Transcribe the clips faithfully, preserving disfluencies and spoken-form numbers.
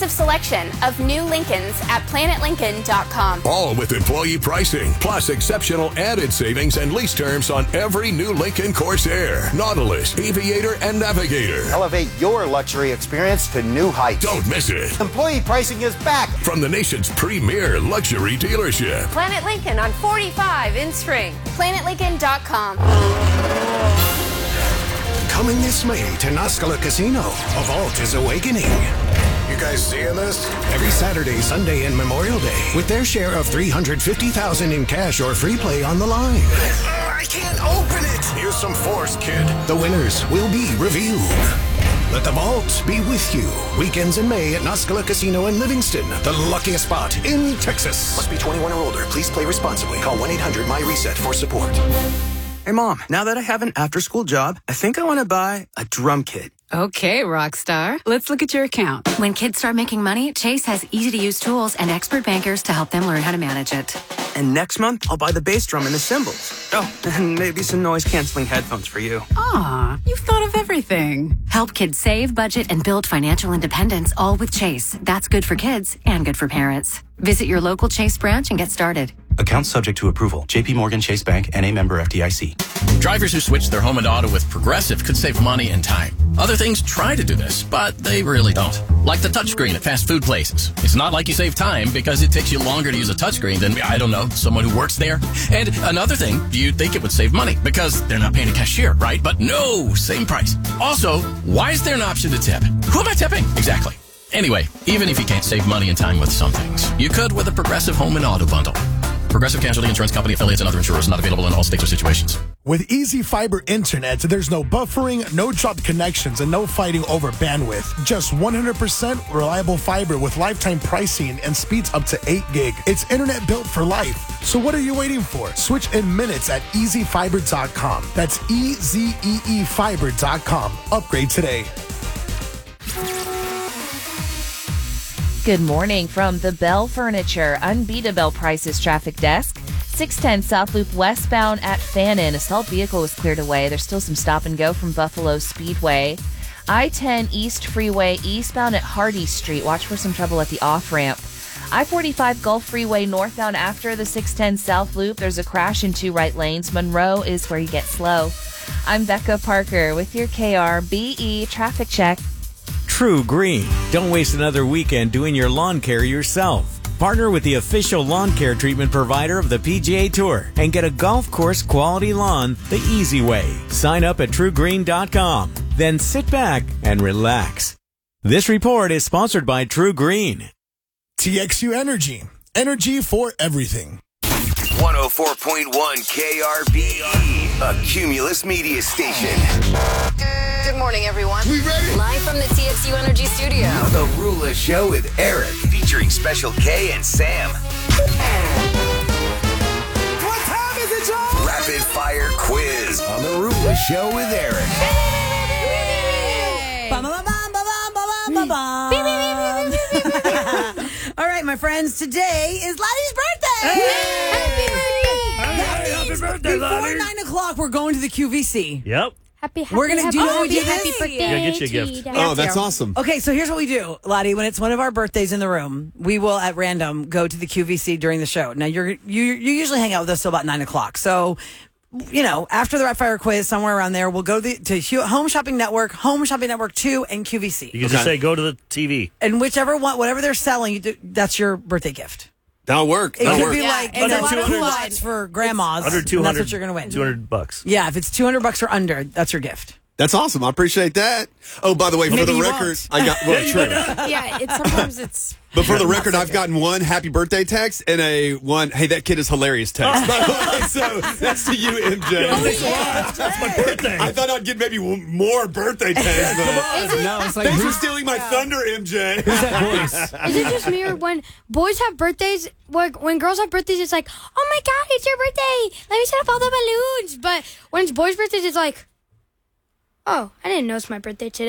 extensive selection of new Lincolns at planet lincoln dot com. All with employee pricing, plus exceptional added savings and lease terms on every new Lincoln Corsair, Nautilus, Aviator, and Navigator. Elevate your luxury experience to new heights. Don't miss it. Employee pricing is back from the nation's premier luxury dealership. Planet Lincoln on forty-five in Spring. planet lincoln dot com. Coming this May to Noscala Casino, a vault is awakening. You guys seeing this? Every Saturday, Sunday, and Memorial Day, with their share of three hundred fifty thousand dollars in cash or free play on the line. Uh, I can't open it. Use some force, kid. The winners will be revealed. Let the vault be with you. Weekends in May at Noscala Casino in Livingston, the luckiest spot in Texas. Must be twenty-one or older. Please play responsibly. Call one eight hundred my reset for support. Hey, Mom, now that I have an after-school job, I think I want to buy a drum kit. Okay, Rockstar. Let's look at your account. When kids start making money, Chase has easy-to-use tools and expert bankers to help them learn how to manage it. And next month, I'll buy the bass drum and the cymbals. Oh, and maybe some noise-canceling headphones for you. Aw, you've thought of everything. Help kids save, budget, and build financial independence, all with Chase. That's good for kids and good for parents. Visit your local Chase branch and get started. Account subject to approval. J P Morgan Chase Bank, N A member F D I C. Drivers who switch their home and auto with Progressive could save money and time. Other things try to do this, but they really don't. Like the touchscreen at fast food places. It's not like you save time because it takes you longer to use a touchscreen than, I don't know, someone who works there. And another thing, you'd think it would save money because they're not paying a cashier, right? But no, same price. Also, why is there an option to tip? Who am I tipping? Exactly. Anyway, even if you can't save money and time with some things, you could with a Progressive home and auto bundle. Progressive Casualty Insurance Company affiliates and other insurers, not available in all states or situations. With Easy Fiber Internet, there's no buffering, no dropped connections, and no fighting over bandwidth. Just one hundred percent reliable fiber with lifetime pricing and speeds up to eight gig. It's internet built for life. So what are you waiting for? Switch in minutes at easy fiber dot com. That's E Z E E fiber dot com. Upgrade today. Good morning from the Bell Furniture Unbeatable Prices Traffic Desk. six ten South Loop westbound at Fannin. A stalled vehicle was cleared away. There's still some stop and go from Buffalo Speedway. I ten East Freeway eastbound at Hardy Street. Watch for some trouble at the off-ramp. I forty-five Gulf Freeway northbound after the six ten South Loop. There's a crash in two right lanes. Monroe is where you get slow. I'm Becca Parker with your K R B E traffic check. True Green. Don't waste another weekend doing your lawn care yourself. Partner with the official lawn care treatment provider of the P G A Tour and get a golf course quality lawn the easy way. Sign up at true green dot com. Then sit back and relax. This report is sponsored by True Green. T X U Energy. Energy for everything. one oh four point one K R B E, a Cumulus media station. Good morning, everyone. We ready? Live from the T X U Energy Studio. The Rula Show with Eric, featuring Special K and Sam. What time is it, John? Rapid Fire Quiz on the Rula Show with Eric. All right, my friends, today is Lottie's birthday. Hey! Happy birthday! Hey, happy birthday, Before Lottie. nine o'clock, we're going to the Q V C. Yep. Happy, happy, We're gonna happy, do how we happy, do happy this? birthday. Yeah, get you a to gift. you. Oh, that's awesome. Okay, so here's what we do, Lottie. When it's one of our birthdays in the room, we will at random go to the Q V C during the show. Now, you're you you usually hang out with us till about nine o'clock. So, you know, after the Rapid Fire Quiz, somewhere around there, we'll go the, to Home Shopping Network, Home Shopping Network Two, and Q V C. You can just say, go to the T V. And whichever one, whatever they're selling, you do, that's your birthday gift. That'll work. It That'll could work. be Yeah, like it's you a know, lot of culottes for grandmas. Under two and hundred. That's what you're going to win. two hundred bucks. Yeah, if it's two hundred bucks or under, that's your gift. That's awesome. I appreciate that. Oh, by the way, for Maybe the you record, won't. I got well, true. Yeah, it's sometimes it's. But for the record, I've gotten one happy birthday text and a one, hey, that kid is hilarious text. By the way, so that's to you, M J. Oh, yeah. That's my birthday. I thought I'd get maybe more birthday texts, but No, it's like thanks for who's, stealing my thunder, M J. who's that voice? Is it just me or when boys have birthdays, when, when girls have birthdays, it's like, oh my God, it's your birthday. Let me set up all the balloons. But when it's boys' birthdays, it's like, oh, I didn't know it's my birthday today.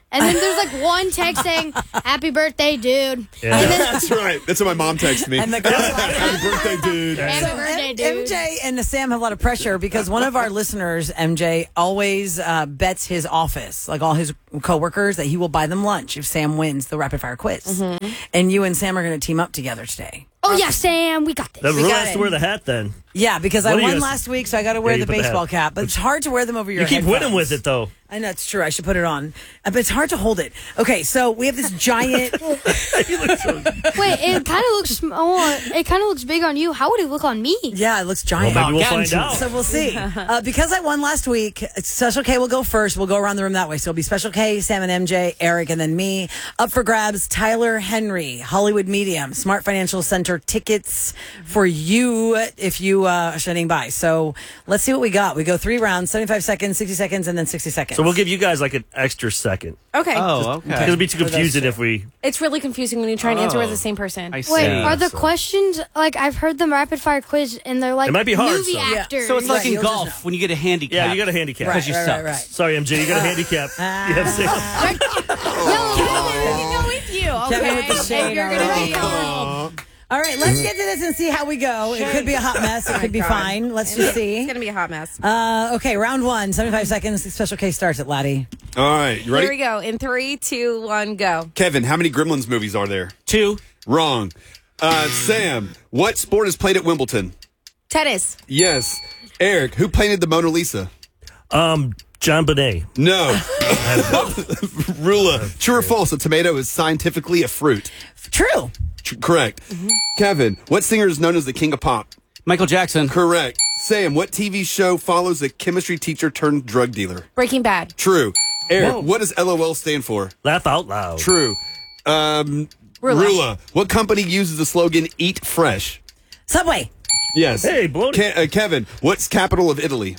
And then there's like one text saying, "Happy birthday, dude." Yeah. And then, That's right. That's what my mom texted me. And the Happy birthday, dude. Happy birthday, dude. M J and Sam have a lot of pressure because one of our listeners, M J, always uh, bets his office, like all his coworkers, that he will buy them lunch if Sam wins the rapid fire quiz. Mm-hmm. And you and Sam are going to team up together today. Oh yeah, Sam, we got this. That We Rue got has it. to wear the hat then. Yeah, because I What do you won guys- last week, so I got to wear Yeah, you the put the baseball hat. cap. But it's hard to wear them over your You keep headphones. winning with it though. I know it's true. I should put it on, Uh, but it's hard to hold it. Okay, so we have this giant. Wait, it kind of looks small. It kind of looks big on you. How would it look on me? Yeah, it looks giant. Well, maybe we'll find out. So we'll see. Uh, because I won last week, Special K will go first. We'll go around the room that way. So it'll be Special K, Sam and M J, Eric, and then me. Up for grabs, Tyler Henry, Hollywood Medium, Smart Financial Center tickets for you if you uh, are standing by. So let's see what we got. We go three rounds, seventy-five seconds, sixty seconds, and then sixty seconds. So we'll give you guys like an extra second. Okay. Oh, okay. It'll be too confusing if we. It's really confusing when you try and answer Oh. with the same person. I see. Wait, Yeah, are the so- questions like I've heard them rapid fire quiz and they're like It might be hard, movie so- Yeah. actors. So it's like Right, in you'll just golf when you get a handicap. Yeah, you got a handicap. Right, Because you right, suck. right, right. Sorry, M J, you got a handicap. You have six. Yo, can go with you. Kevin Okay. with the shade If you're gonna already. be um, All right, let's get to this and see how we go. It could be a hot mess. It could be fine. Let's just see. It's gonna be a hot mess. Uh, okay, round one, seventy-five seconds. The Special K starts at Laddie. All right, you ready? Here we go. In three, two, one, go. Kevin, how many Gremlins movies are there? Two. Wrong. Uh, Sam, what sport is played at Wimbledon? Tennis. Yes. Eric, who painted the Mona Lisa? Um, John Bonet. No. Rula, true or false? A tomato is scientifically a fruit. True. Tr- correct. Kevin, what singer is known as the king of pop? Michael Jackson. Correct. Sam, what T V show follows a chemistry teacher turned drug dealer? Breaking Bad. True. Eric, Whoa. what does LOL stand for? Laugh out loud. True. Um, Rula. Rula, what company uses the slogan "Eat Fresh"? Subway. Yes. Hey, blow it. Ke- uh, Kevin, what's capital of Italy?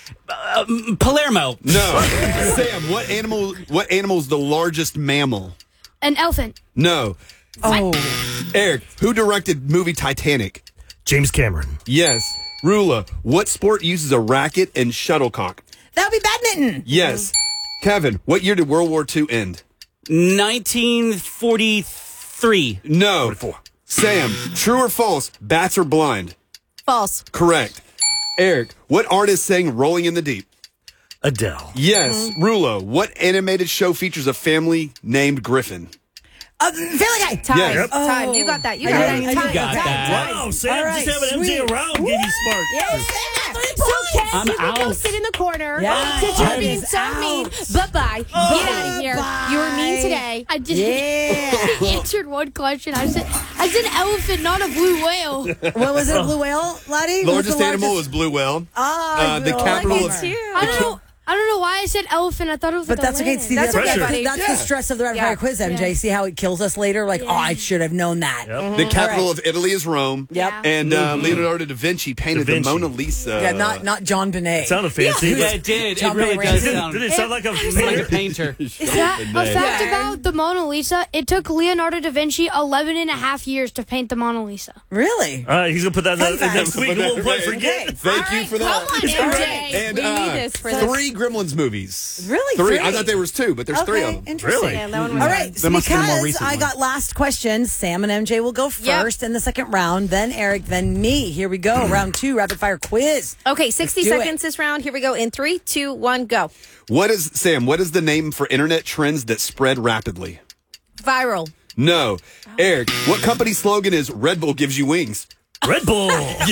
Um, Palermo. No. Sam, what animal? What animal is the largest mammal? An elephant. No. Oh. Eric, who directed movie Titanic? James Cameron. Yes. Rula, what sport uses a racket and shuttlecock? That would be badminton. Yes. Kevin, what year did World War Two end? nineteen forty-three. No. Sam, true or false? Bats are blind. False. Correct. Eric, what artist sang Rolling in the Deep? Adele. Yes. Rula, what animated show features a family named Griffin? Uh, Family Guy. Time. Yes. Yep. Time. You got that. You I got got that. it. I Time. got Time. that. Wow, Sam, All right, just having M J sweet. around gave you smart. Yes. So, Ken, I'm you can go out. sit in the corner. Yeah. Since you're Ken being is so out. mean. Bye-bye. Get out of here. Bye. You were mean today. I just Yeah. answered one question. I said I said elephant, not a blue whale. What was it, a blue whale, Laddie? What's Largest the animal is blue whale. Ah, Uh, the oh, capital I of- like it too. I don't know. I don't know why I said elephant. I thought it was But like that's a okay. land. See, That's that's, okay, that's, buddy. that's Yeah. the stress of the rapid Yeah. fire quiz, M J. Yeah. See how it kills us later? Like, oh, I should have known that. Yep. The capital All right. of Italy is Rome. Yep. And uh, Leonardo da Vinci painted Da Vinci. the Mona Lisa. Yeah, not not John Benet. It sounded fancy. Yeah, but- it did. It John really Benet does Did, sound did it sound like a like a painter. Is that a fact Yeah. about the Mona Lisa? It took Leonardo da Vinci eleven and a half years to paint the Mona Lisa. Really? All right, he's gonna put that in Fun the, fact. next week. and We'll play forget. Thank you for that. Come on, M J. And we uh, need this for this. three Gremlins movies. Really? Three. Three? I thought there was two, but there's three of Okay, them. interesting. Really? Yeah, that one was All fun. right, so There must have been a more because recent I one. got last question, Sam and M J will go Yep. first in the second round, then Eric, then me. Here we go, round two, rapid fire quiz. Okay, sixty do it. seconds this round. Here we go. In three, two, one, go. What is Sam? What is the name for internet trends that spread rapidly? Viral. No. Eric, what company slogan is Red Bull gives you wings? Red Bull.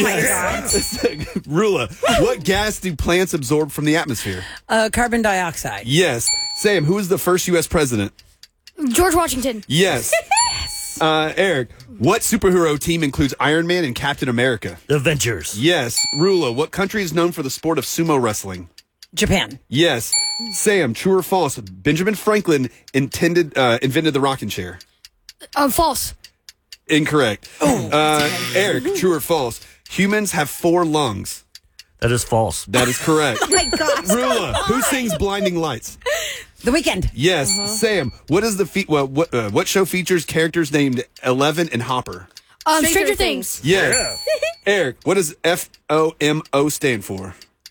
Yes. Rula, what gas do plants absorb from the atmosphere? Uh, carbon dioxide. Yes. Sam, who is the first U S president? George Washington. Yes. Uh, Eric, what superhero team includes Iron Man and Captain America? The Avengers. Yes. Rula, what country is known for the sport of sumo wrestling? Japan. Yes. Sam, true or false? Benjamin Franklin intended uh, invented the rocking chair. Um, false. Incorrect. Uh, Eric, true or false? Humans have four lungs. That is false. That is correct. Oh my God. Rula, who sings Blinding Lights? The Weeknd. Yes. Sam, what is the fe- well, what uh, what show features characters named Eleven and Hopper? Um, Stranger Stranger Things. Things. Yes. Eric, what does F O M O stand for?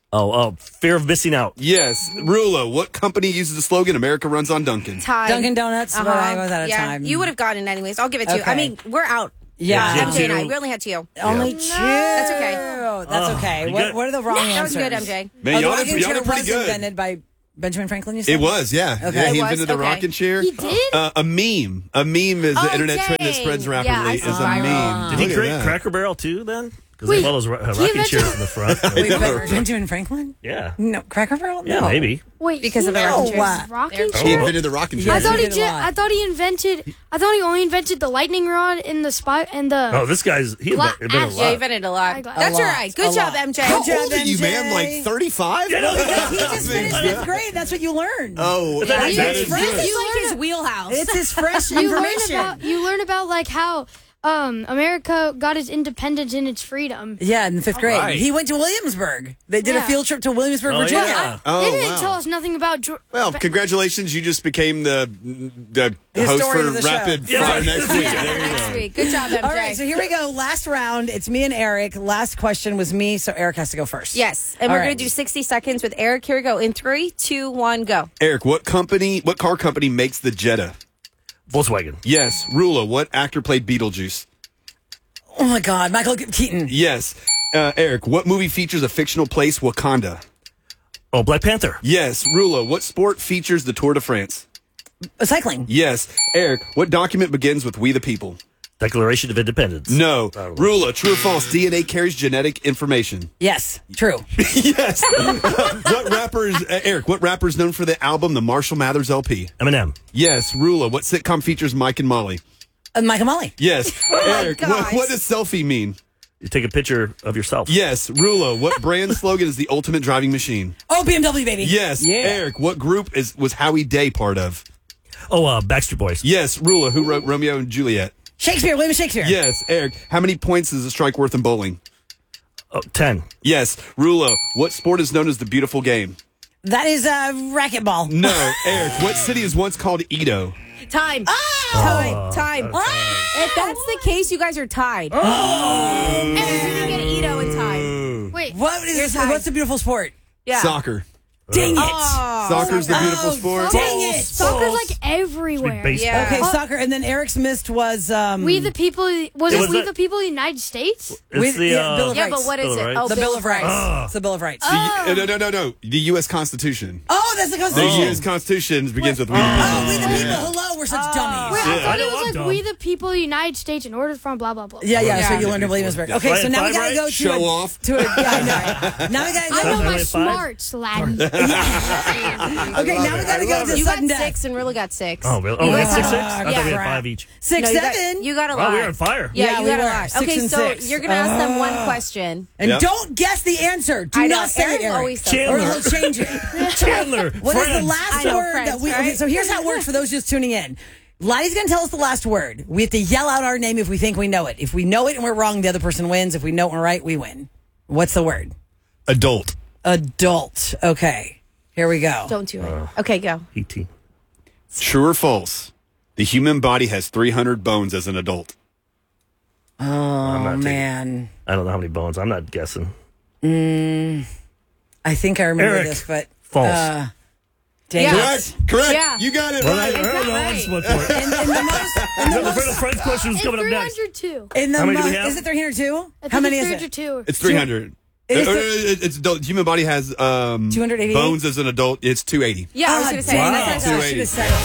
Oh, oh, fear of missing out. Yes. Rula, what company uses the slogan "America runs on Dunkin'"? Time. Dunkin' Donuts, but I was out of yeah. time. You would have gotten it anyways. I'll give it to you. I Okay. mean, we're out. Yeah. M J and I. Two. We only had two. Only two. That's okay. That's Oh, okay. you What, good? what are the wrong That was answers? good, M J. Man, oh, the y'all did- rocking y'all chair did pretty was good. invented by Benjamin Franklin, you said? It was, yeah. Okay. Yeah, he It was? invented the Okay. rocking chair. He did? Uh, a meme. A meme is the Oh, internet trend that dang. spreads Yeah, I rapidly. saw is a viral. meme. Did he Look at create that. Cracker Barrel too then? Because Wait, they have all those ro- uh, he rocking invented- chairs in the front. Wait, know. Ben- Benjamin Franklin? Yeah. No, Cracker Barrel? Yeah, No. maybe. Wait, Because he of the invented rocking chairs. What? Rocking He chair? invented the rocking Yeah. chair. I thought he did a did. lot. I thought he invented. I thought he only invented the lightning rod in the spot and the. Oh, this guy's he Gla- invented a Yeah, he lot. invented a lot. A That's lot. all right. Good A job, lot. M J. How Good job, old are you, M J. man? Like thirty-five? Yeah, no, Because he just finished fifth grade. That's what you learned. Oh, That- that that is is fresh. good. You It's like learn his it. wheelhouse. It's his fresh You learn information. about. You learn about like how um America got its independence and its freedom. Yeah, in the fifth grade. right. He went to Williamsburg. They did a Yeah. field trip to Williamsburg, Oh, Virginia. yeah. Oh, they didn't wow. tell us nothing about. Dr- Well, congratulations. You just became the, the host Historian for of the show. Rapid Yeah. Fire next week. Yeah, There you next go. week. Good job, M J. All right, so here we go. Last round. It's me and Eric. Last question was me, so Eric has to go first. Yes, and All we're right. going to do sixty seconds with Eric. Here we go. In three, two, one, go. Eric, what company, what car company makes the Jetta? Volkswagen. Yes. Rula, what actor played Beetlejuice? Oh my God, Michael Keaton. Yes. Uh, Eric, what movie features a fictional place, Wakanda? Oh, Black Panther. Yes. Rula, what sport features the Tour de France? Uh, cycling. Yes. Eric, what document begins with "We the People"? Declaration of Independence. No. I don't know. Rula, true or false? D N A carries genetic information. Yes, true. Yes. What rappers, uh, Eric? What rapper is known for the album The Marshall Mathers L P? Eminem. Yes. Rula, what sitcom features Mike and Molly? Uh, Michael Molly. Yes. Eric, what, gosh. what does selfie mean? You take a picture of yourself. Yes. Rula, what brand slogan is the ultimate driving machine? Oh, B M W, baby. Yes. Yeah. Eric, what group is was Howie Day part of? Oh, uh, Backstreet Boys. Yes. Rula, who wrote Romeo and Juliet? Shakespeare, William Shakespeare. Yes. Eric, how many points is a strike worth in bowling? Oh, ten. Yes. Rula, what sport is known as the beautiful game? That is uh, racquetball. No. Eric, what city is once called Edo? Time. Oh! Time. Time. Oh! If that's the case, you guys are tied. Oh! And you didn't get Ito in time. Wait, What is You're tied. what's the beautiful sport? Yeah. Soccer. Dang it. Oh. Soccer's the beautiful Oh, sport. Dang it. soccer's like everywhere. Baseball. Yeah. Okay, Oh. soccer. And then Eric's missed was. Um, We the people. Was It it, was We the- the people of the United States? It's We- the, yeah, uh, Bill of Yeah, Rights. but what is Bill of it? Rights. Oh, the Bill of Rights. It's the Bill of Rights. The, uh, no, no, no, no. The U S Constitution. Oh, that's the The Constitution. U S Constitution begins with "We the Oh, People." we the people. Yeah. Hello, we're such Wait, dummies. I Yeah, thought I know it was I'm like dumb. we the people of the United States in order from blah blah blah. Yeah, yeah, Yeah. so you learned in Williamsburg. Okay, Right, so now we five, gotta right? go to Show a, off. To a, yeah, I know. Now we gotta I go. know my Really, five? smarts, laddie. Okay, now we gotta go to You sudden got death. six and Rilla got six. Oh, really? Oh, we got six, six? I thought Yeah. we had five each. Six, No, you got- seven. You got a Wow, lot. we were on fire. Yeah, Yeah, you we got were. a lot. Six Okay, and so six. you're gonna ask them one Ah. question. and Yep. don't guess the answer. Do I know. not say Aaron it, Eric. always says Chandler. Or he'll change it. Chandler. What is the Friends. last I know, word friends, that we? Okay, right? so here's how it works for those just tuning in. Lottie's gonna tell us the last word. We have to yell out our name if we think we know it. If we know it and we're wrong, the other person wins. If we know it and we're right, we win. What's the word? Adult. Adult. Okay, here we go. Don't do it. Okay, go. E T. True or false? The human body has three hundred bones as an adult. Oh not taking- man, I don't know how many bones. I'm not guessing. mm, I think I remember Eric. this, but False. Uh, dang Yeah. it. Correct. Correct. Yeah. You got it Well, right. I, I don't know. right. I'm split for it. And, and the most, and the The most, French question was It's coming up three next. hundred two. in the How many do we mo- have? is it three hundred two? I How think many it's is it? three hundred two. It's three hundred. It is Uh, the- uh, it's adult. The human body has um, two hundred eighty-eight? bones as an adult. It's two eighty. Yeah, I was Ah, gonna say. dang Wow. it. That's I two should eighty. have said it.